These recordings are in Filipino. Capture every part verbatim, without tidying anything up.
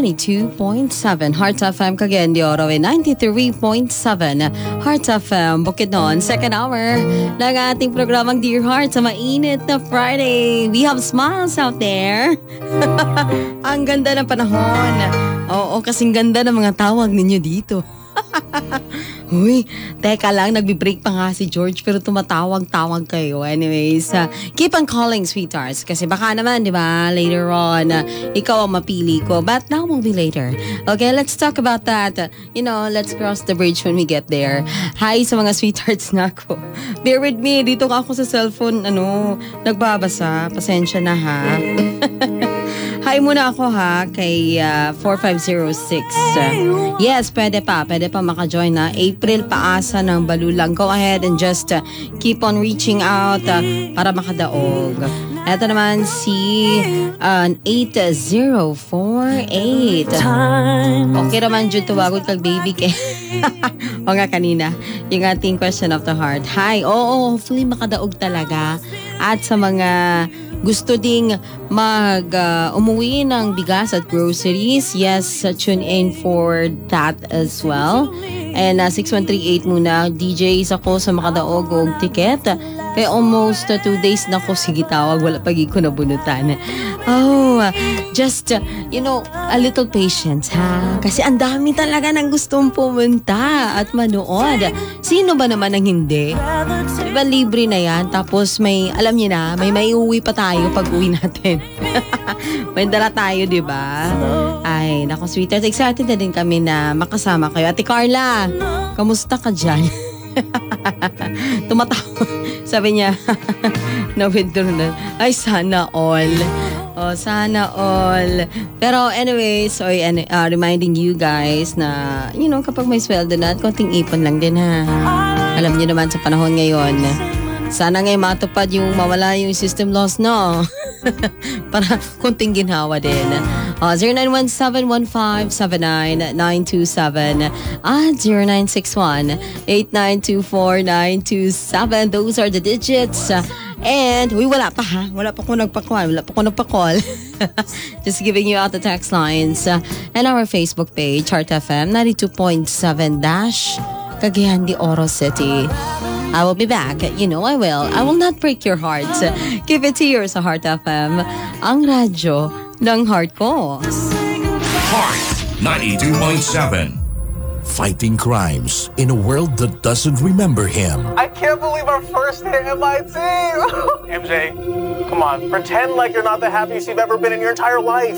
ninety-two point seven Heart F M Cagayan de Oro and ninety-three point seven Heart F M Bukidnon. Second hour ng ating programang Dear Heart sa mainit na Friday. We have smiles out there. Ang ganda ng panahon. Oo, kasing ganda ng mga tawag ninyo dito. Uy, teka lang, nagbi-break pa nga si George pero tumatawag-tawag kayo. Anyways, uh, keep on calling, sweethearts. Kasi baka naman, di ba, later on, uh, ikaw ang mapili ko. But that will be later. Okay, let's talk about that. Uh, you know, let's cross the bridge when we get there. Hi sa mga sweethearts na ako. Bear with me, dito ka ako sa cellphone, ano, nagbabasa. Pasensya na ha. Hi muna ako ha kay uh, four five zero six. Uh, yes, pwede pa. Pwede pa maka-join na. April Paasa ng Balulang. Go ahead and just uh, keep on reaching out uh, para makadaog. Ito naman si uh, eight zero four eight. Okay naman dyan tuwagot kag baby kay. O nga kanina, yung ating question of the heart. Hi, oo, oh, hopefully makadaog talaga. At sa mga gusto ding mag uh, umuwi ng bigas at groceries, yes, uh, tune in for that as well. And uh, six one three eight muna, D Js ako sa makadaog og ticket. Kaya almost uh, two days na ko sige tawag, wala pagi ko nabunutan. Oh, uh, just, uh, you know, a little patience ha. Kasi ang dami talaga ng gustong pumunta at manood. Sino ba naman ang hindi? Diba libre na yan? Tapos may, alam niyo na, may maiuwi pa tayo pag uwi natin. May dala tayo, diba? Ay, naku sweetheart, excited na din kami na makasama kayo. Ate Carla, kamusta ka dyan? Tumatawa. Sabi niya, na-withdraw na. Ay, sana all. Oh, sana all. Pero anyway, so uh, reminding you guys na, you know, kapag may sweldo na, konting ipon lang din ha. Alam niyo naman sa panahon ngayon, sana ngayon matupad yung mawala yung system loss, no? Para konting ginhawa din. Uh, zero nine one seven one five seven nine nine two seven at zero nine six one eight nine two four nine two seven. Those are the digits. Uh, and, uy, wala pa ha. Wala pa ko nagpa-call. Wala pa ko nagpa-call. Just giving you out the text lines. Uh, and our Facebook page, Heart F M ninety-two point seven dash Cagayan de Oro City. I will be back. You know I will. I will not break your heart. Give it to yours sa Heart F M. Ang radyo ng heart ko. Heart ninety-two point seven. Fighting crimes in a world that doesn't remember him. I can't believe our first hit M I T. M J, come on. Pretend like you're not the happiest you've ever been in your entire life.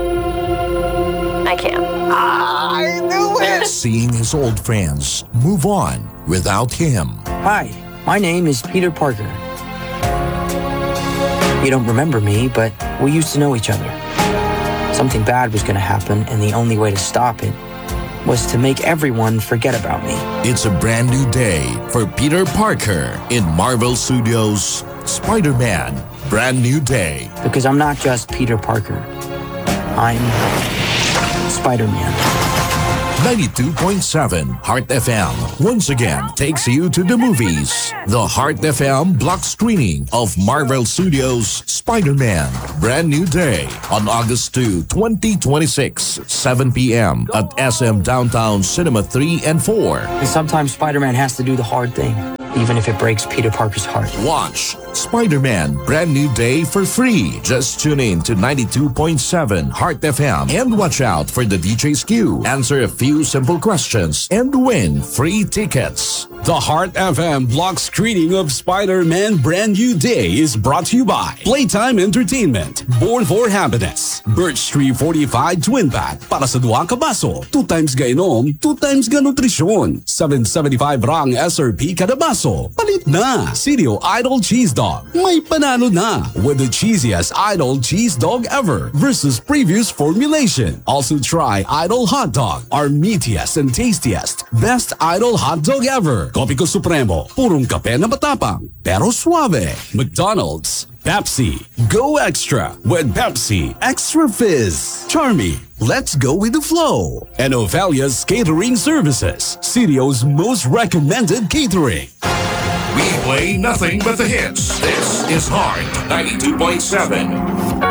I can't. Ah, I knew it. Seeing his old friends move on without him. Hi, my name is Peter Parker. You don't remember me, but we used to know each other. Something bad was going to happen, and the only way to stop it was to make everyone forget about me. It's a brand new day for Peter Parker in Marvel Studios' Spider-Man Brand New Day. Because I'm not just Peter Parker. I'm Spider-Man. ninety-two point seven Heart F M once again takes you to the movies. The Heart F M block screening of Marvel Studios' Spider-Man Brand New Day on August second, twenty twenty-six, seven p.m. at S M Downtown Cinema three and four. And sometimes Spider-Man has to do the hard thing, even if it breaks Peter Parker's heart. Watch Spider-Man Brand New Day for free. Just tune in to ninety-two point seven Heart F M and watch out for the D J's queue. Answer a few simple questions and win free tickets. The Heart F M block screening of Spider-Man Brand New Day is brought to you by Playtime Entertainment, Born for Happiness, Birch Tree Fortified Twin Pack para sa duwang kabaso, two times gainom, two times ga nutrisyon, seven seventy-five rang S R P kada baso. Palit na! Sirio Idol Cheese Dog. May panalo na with the cheesiest Idol Cheese Dog ever versus previous formulation. Also try Idol Hot Dog, our meatiest and tastiest, best Idol Hot Dog ever. Kopiko Supremo, purong kape na matapang, pero suave. McDonald's, Pepsi, go extra with Pepsi Extra Fizz. Charmy, let's go with the flow. And Ovalia's Catering Services, Sirio's most recommended catering. We play nothing but the hits. This is Heart ninety-two point seven.